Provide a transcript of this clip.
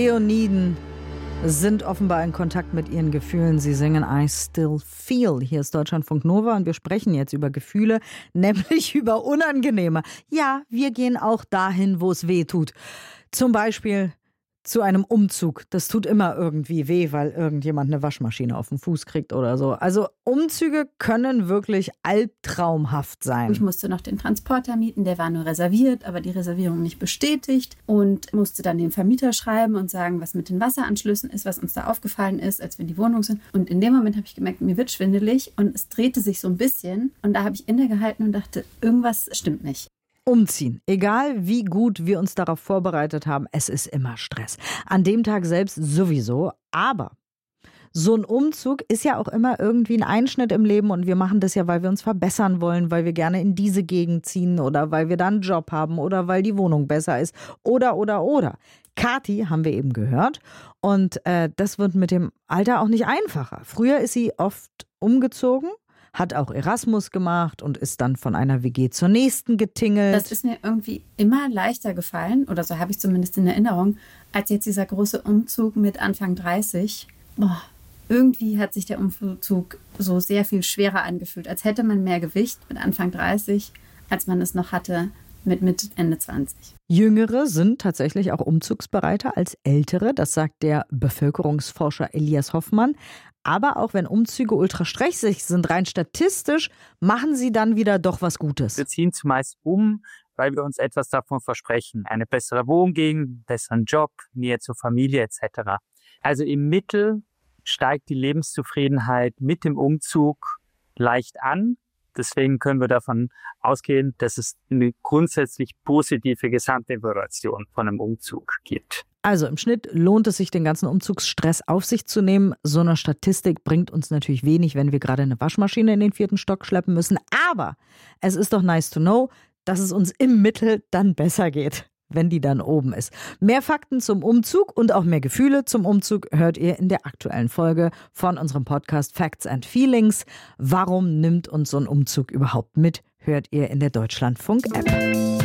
Leoniden sind offenbar in Kontakt mit ihren Gefühlen. Sie singen I Still Feel. Hier ist Deutschlandfunk Nova und wir sprechen jetzt über Gefühle, nämlich über unangenehme. Ja, wir gehen auch dahin, wo es weh tut. Zum Beispiel zu einem Umzug. Das tut immer irgendwie weh, weil irgendjemand eine Waschmaschine auf den Fuß kriegt oder so. Also Umzüge können wirklich albtraumhaft sein. Ich musste noch den Transporter mieten, der war nur reserviert, aber die Reservierung nicht bestätigt und musste dann den Vermieter schreiben und sagen, was mit den Wasseranschlüssen ist, was uns da aufgefallen ist, als wir in die Wohnung sind. Und in dem Moment habe ich gemerkt, mir wird schwindelig und es drehte sich so ein bisschen und da habe ich innegehalten und dachte, irgendwas stimmt nicht. Umziehen. Egal wie gut wir uns darauf vorbereitet haben, es ist immer Stress. An dem Tag selbst sowieso, aber so ein Umzug ist ja auch immer irgendwie ein Einschnitt im Leben und wir machen das ja, weil wir uns verbessern wollen, weil wir gerne in diese Gegend ziehen oder weil wir da einen Job haben oder weil die Wohnung besser ist oder. Kathi haben wir eben gehört und das wird mit dem Alter auch nicht einfacher. Früher ist sie oft umgezogen, hat auch Erasmus gemacht und ist dann von einer WG zur nächsten getingelt. Das ist mir irgendwie immer leichter gefallen, oder so habe ich zumindest in Erinnerung, als jetzt dieser große Umzug mit Anfang 30. Irgendwie hat sich der Umzug so sehr viel schwerer angefühlt, als hätte man mehr Gewicht mit Anfang 30, als man es noch hatte mit Mitte, Ende 20. Jüngere sind tatsächlich auch umzugsbereiter als Ältere, das sagt der Bevölkerungsforscher Elias Hoffmann. Aber auch wenn Umzüge ultra stressig sind, rein statistisch, machen sie dann wieder doch was Gutes. Wir ziehen zumeist um, weil wir uns etwas davon versprechen. Eine bessere Wohngegend, besseren Job, Nähe zur Familie etc. Also im Mittel steigt die Lebenszufriedenheit mit dem Umzug leicht an. Deswegen können wir davon ausgehen, dass es eine grundsätzlich positive Gesamtevaluation von einem Umzug gibt. Also im Schnitt lohnt es sich, den ganzen Umzugsstress auf sich zu nehmen. So eine Statistik bringt uns natürlich wenig, wenn wir gerade eine Waschmaschine in den 4. Stock schleppen müssen. Aber es ist doch nice to know, dass es uns im Mittel dann besser geht, wenn die dann oben ist. Mehr Fakten zum Umzug und auch mehr Gefühle zum Umzug hört ihr in der aktuellen Folge von unserem Podcast Facts and Feelings. Warum nimmt uns so ein Umzug überhaupt mit, hört ihr in der Deutschlandfunk-App.